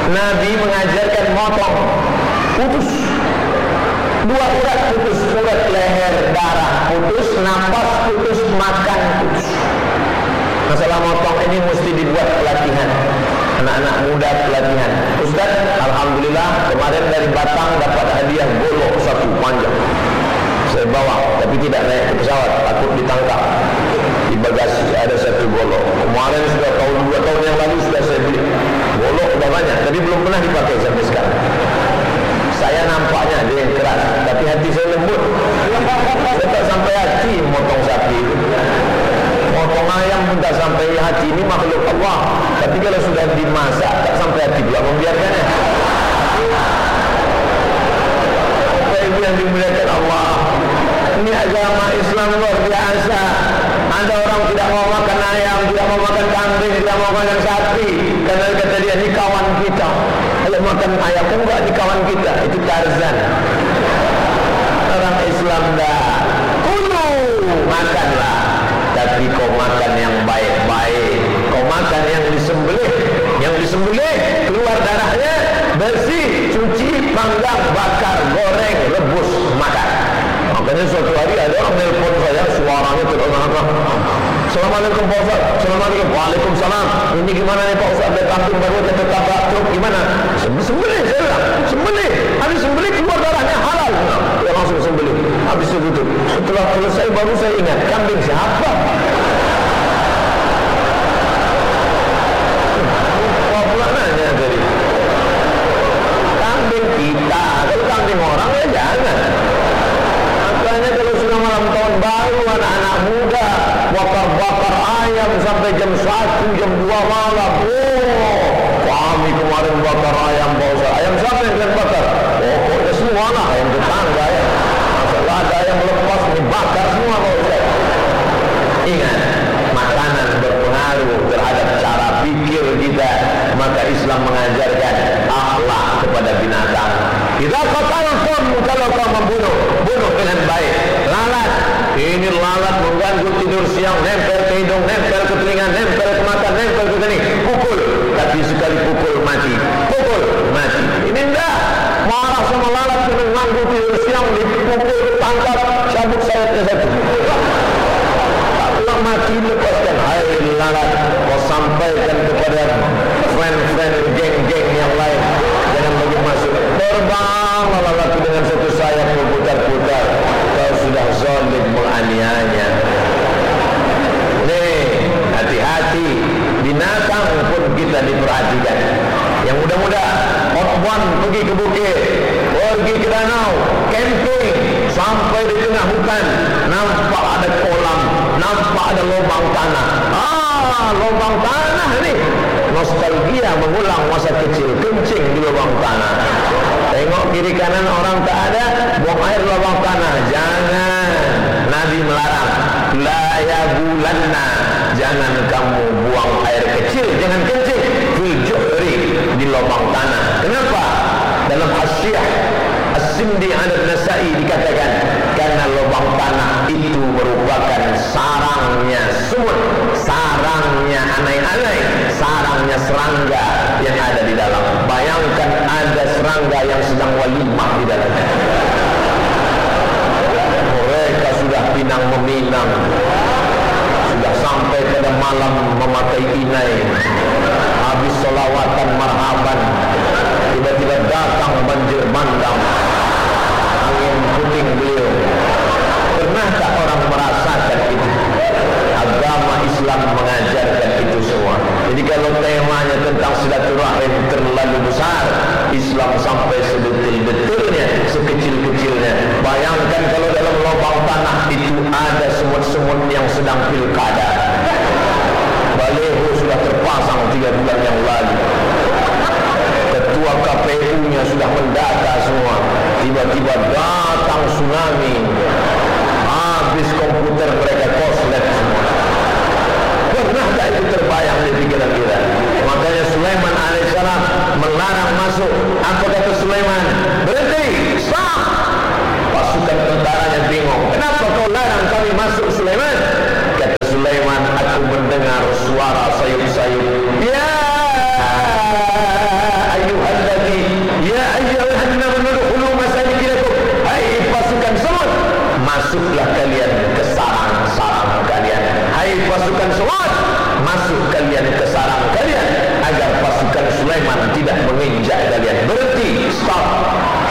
Nabi mengajarkan motong, putus. 2 urat putus, urat leher, darah putus, nafas putus, makan putus. Masalah motong ini mesti dibuat pelatihan. Anak-anak muda pelatihan. Ustaz, alhamdulillah kemarin dari Batam dapat hadiah golok 1 panjang. Saya bawa, tapi tidak naik ke pesawat, takut ditangkap. Di bagasi ada 1 golok. Kemarin sudah tahun 2 tahun yang lalu sudah saya beli. Golok sudah banyak, tapi belum pernah dipakai sampai sekarang. Saya nampaknya dia yang keras, tapi hati saya lembut. Saya tak sampai hati motong sapi itu. Motong ayam pun tak sampai hati, ini makhluk Allah. Tapi kalau sudah dimasak tak sampai hati pula membiarkannya. Bapak Ibu yang dimuliakan Allah, ini agama Islam luar biasa. Ada orang tidak mau makan ayam, tidak mau makan kambing, tidak mau makan sapi, karena kata dia ini kawan kita. Kalau makan ayam enggak, ini kawan kita. Itu Tarzan. Orang Islam dah kuno makanlah, tapi kau makan yang baik-baik. Kau makan yang disembelih. Yang disembelih keluar darahnya, bersih, cuci, panggang, bakar, goreng, rebus, makan. Makanya suatu hari ada orang nelpon saya, suaranya terdengar. Assalamualaikum Pak Ustaz. Assalamualaikum. Waalaikumsalam. Ini gimana nih Pak Ustaz? Ada kambing baru, ada tabak truk, gimana? Sembelih, saya bilang. Sembelih. Habis sembelih keluar darahnya halal. Dia langsung sembelih. Habis itu tutup. Setelah selesai baru saya ingat, kambing siapa? Apa pula nanya tadi? Kambing kita. Kalau kambing orang ya jangan. Makanya kalau sudah malam tahun baru, anak-anak muda bakar-bakar ayam sampai jam 1, jam 2 malam. Oh, kami kemarin bakar ayam Pak Ustaz. Ayam siapa yang kalian bakar? Pokoknya semua lah, ayam tetangga ya. Masalah ada yang lepas, dibakar semua Pak Ustaz. Ingat, makanan berpengaruh terhadap cara pikir kita. Maka Islam mengajarkan akhlak kepada binatang. Kita kalau kau membunuh, bunuh dengan baik. Lalat, ini lalat mengganggu tidur siang, nempel ke hidung, nempel ke telinga, nempel ke mata, nempel ke kening. Pukul, tapi sekali pukul mati. Pukul, mati. Ini enggak. Marah sama lalat mengganggu tidur siang, dipukul, tangkap, cabut sayapnya 1. Allah mati, lepaskan. Hai lalat, kau sampaikan kepada friend-friend, geng-geng yang lain. Jangan bagi masuk. Terbang lalat dengan 1 sayap berputar-putar. Kau sudah zalim menganiayanya. Nih, hati-hati. Binatang pun kita diperhatikan. Yang muda-muda, khotbah pergi ke bukit, pergi ke danau, camping, sampai di tengah hutan, nampak ada kolam, nampak ada lubang tanah. Lubang tanah ni. Nostalgia mengulang masa kecil, kencing di lubang tanah. Tengok kiri kanan orang tak ada, buang air lubang tanah. Jangan. Nabi melarang. La yabulanna. Jangan kamu buang air kecil, jangan kencing fil juhri, di lubang tanah. Kenapa? Dalam As-Syiah As-Sindi An-Nasai dikatakan karena lubang tanah itu merupakan sarangnya semut, sarangnya anai-anai, sarangnya serangga yang ada di dalam. Bayangkan ada serangga yang sedang walimah di dalamnya. Mereka sudah pinang meminang, sudah sampai pada malam memakai inai, habis solawatan marhaban, tiba-tiba datang banjir bandang, angin puting beliung. Pernah tak orang merasakan itu? Agama Islam mengajarkan itu semua. Jadi kalau temanya tentang silaturahim terlalu besar, Islam sampai sedetil-detilnya, sekecil-kecilnya. Bayangkan kalau dalam lubang tanah itu ada semut-semut yang sedang pilkada. Baliho sudah terpasang 3 bulan yang lalu. Ketua KPU-nya sudah mendata semua. Tiba-tiba datang tsunami. Habis komputer mereka koslet semua. Pernah tak itu terbayang di pikiran kita? Makanya Sulaiman alaihissalam melarang masuk. Apa kata Sulaiman? Berhenti, stop. Pasukan tentaranya bingung. Kenapa kau larang kami masuk Sulaiman? Kata Sulaiman,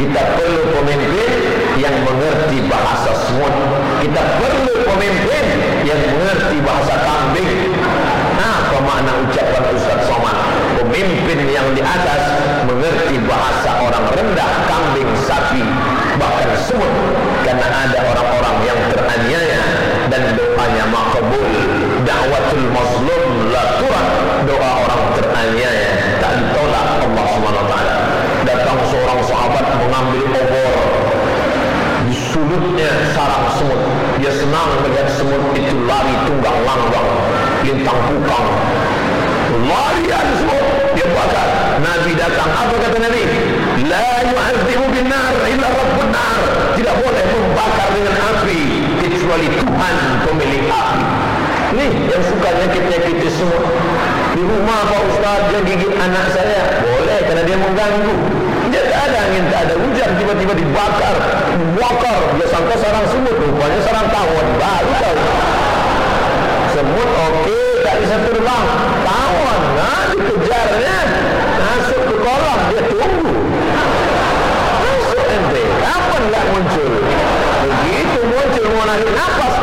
Kita perlu pemimpin yang mengerti bahasa semut. Kita perlu pemimpin yang mengerti bahasa kambing. Apa makna ucapan Ustaz Somad? Pemimpin yang di atas mengerti bahasa orang rendah, kambing, sapi, bahkan semut. Karena ada orang-orang yang teraniaya dan doanya makbul. Da'watul mazlum la turad. Doa orang teraniaya tak ditolak Allah Subhanahu wa taala. Datang seorang sahabat mengambil obor, disulutnya sarang semut. Dia senang melihat semut itu lari tunggang langgang, lintang pukang, larian semut, dia bakar. Nabi datang, apa kata Nabi? La yu'adzibu bin nar illa rabbun nar. Tidak boleh membakar dengan api kecuali Tuhan pemilik api. Nih yang suka nyakit-nyakiti semut. Di rumah Pak Ustaz dia gigit anak saya, boleh karena dia mengganggu. Dia tak ada angin, tak ada hujan, tiba-tiba dibakar. Dia sangka sarang semut, rupanya sarang tawon. Baru tahu semut okey, tak bisa terbang. Tawon, dikejarnya, masuk ke kolam, dia tunggu. Masuk ente, kapan tak muncul? Begitu muncul mau narik nafas,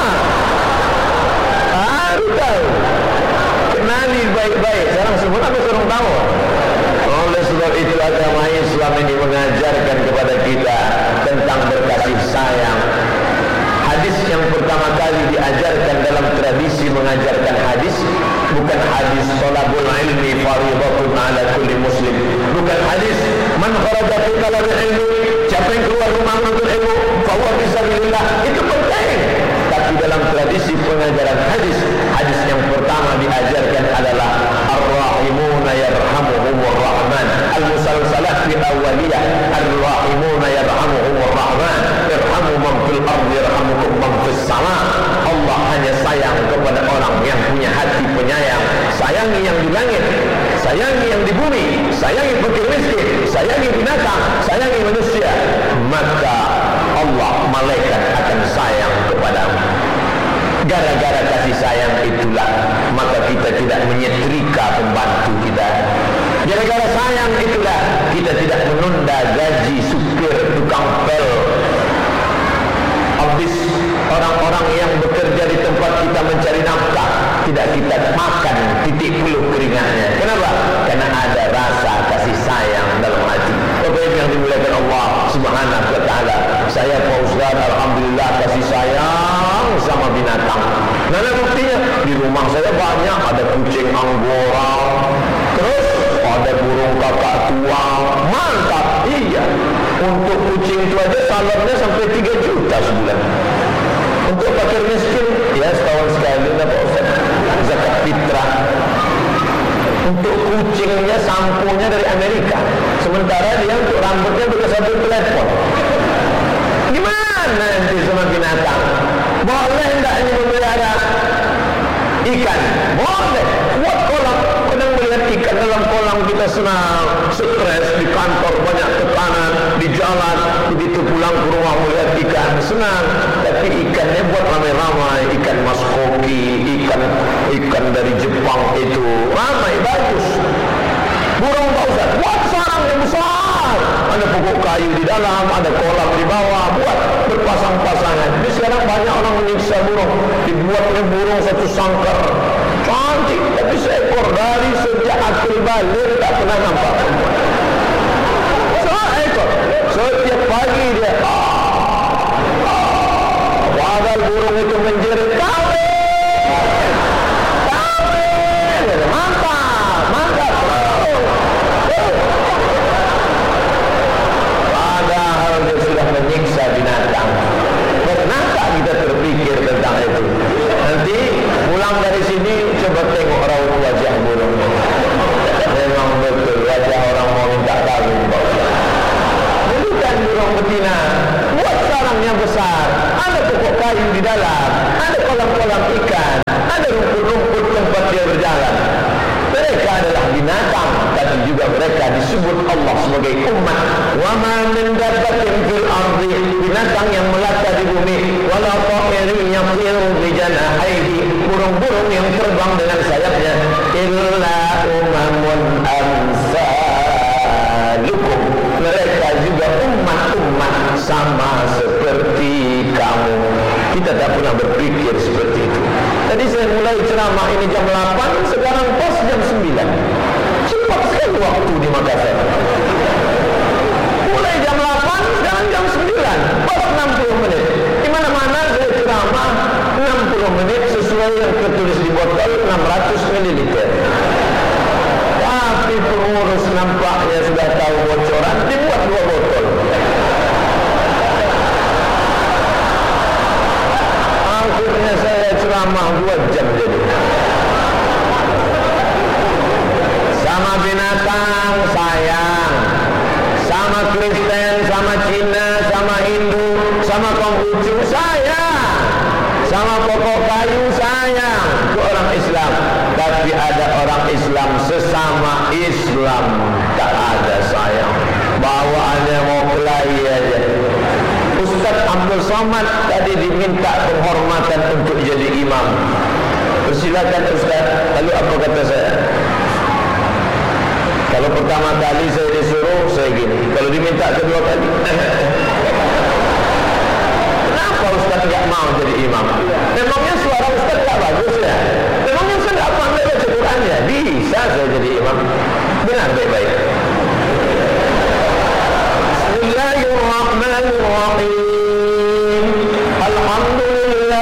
baru tahu. Kenali baik-baik, sarang semut apa sarang tawon? Oleh sebab itu agama Islam ini mengajarkan kepada kita tentang berkasih sayang. Hadis yang pertama kali diajarkan dalam tradisi mengajarkan hadis bukan hadis thalabul ilmi fardhatun ala kulli muslim, bukan hadis man kharaja fi talabil ilmi, siapa yang keluar rumah menuntut ilmu fa huwa fi sabilillah. Itu penting. Tapi dalam tradisi pengajaran hadis, hadis yang pertama diajarkan adalah ar-rahimuna yarhamuhumur rahman. Al-musalsalat fi awwaliyah, ar-rahimuna yarhamuhumur rahman, irhamu man fil ardi yarhamukum man fis sama. Allah hanya sayang kepada orang yang punya hati penyayang. Sayangi yang di langit, sayangi yang di bumi, sayangi fakir miskin, sayangi binatang, sayangi manusia, maka Allah, malaikat akan sayang kepadamu. Gara-gara kasih sayang itulah maka kita tidak menyetrika pembantu kita. Gara-gara sayang itulah kita tidak menunda gaji supir, tukang pel. Habis orang-orang yang bekerja di tempat kita mencari nafkah, tidak kita makan titik puluh keringatnya. Kenapa? Karena ada rasa kasih sayang dalam hati. Bapak yang dimuliakan Allah Subhanahu wa taala, saya Pak Ustaz alhamdulillah kasih sayang sama binatang. Mana buktinya? Di rumah saya banyak, ada kucing Anggora, terus ada burung kakak tua. Mantap. Iya, untuk kucing itu aja salonnya sampai 3 juta sebulan. Untuk fakir miskin ya setahun sekali Pak Ustaz zakat fitrah. Untuk kucingnya sampunya dari Amerika, sementara dia untuk rambutnya pakai sabun telepon. Gimana nanti sama binatang? Boleh enggak ini memelihara ikan? Boleh. Buat kolam, kadang melihat ikan dalam kolam kita senang, stres di kantor banyak tekanan, di jalan begitu pulang ke rumah melihat ikan senang. Tapi ikannya buat ramai-ramai, ikan mas koki, ikan dari Jepang itu ramai bagus. Burung Pak Ustaz buat sarang yang besar, ada pokok kayu di dalam, ada kolam di bawah, buat berpasang-pasangan. Jadi sekarang banyak orang menyiksa burung, dibuatnya burung satu sangkar cantik, tapi seekor. Dari sejak akil balik tak pernah nampak perempuan. Seekor setiap pagi dia padahal burung itu menjerit kawin, mantap. Padahal dia sudah menyiksa binatang. Pernah tak kita terpikir tentang itu? Nanti pulang dari sini coba tengok raut wajah burung. Memang betul wajah orang mau minta kawin. Belikan burung betina, buat sarangnya besar, ada pokok kayu di dalam, ada kolam-kolam ikan, ada rumput-rumput tempat dia berjalan. Mereka adalah binatang, tapi juga mereka disebut Allah sebagai umat. Wa ma min dabbatin fil ardi, binatang yang melata di bumi, wala ta'irin yatiru bi janahihi, burung-burung yang terbang dengan sayapnya, illa umamun amsalukum, mereka juga umat betul waktu di Makassar. Mulai jam 8, sekarang jam 9, pas 60 menit. Di mana-mana saya ceramah 60 menit sesuai yang tertulis di botol 600 ml. Tapi pengurus nampaknya sudah tahu bocoran, dibuat 2 botol. Akhirnya saya ceramah 2 jam jadi. Sama binatang sayang, sama Kristen, sama Cina, sama Hindu, sama Konghucu sayang, sama pokok kayu sayang ke orang Islam. Tapi ada orang Islam sesama Islam tak ada sayang, bawaannya mau kelahi aja. Ustaz Abdul Somad tadi diminta penghormatan untuk jadi imam. Persilakan Ustaz. Lalu apa kata saya? Kalau pertama kali saya disuruh, saya gini. Kalau diminta kedua kali, kenapa Ustaz tidak mau jadi imam? Memangnya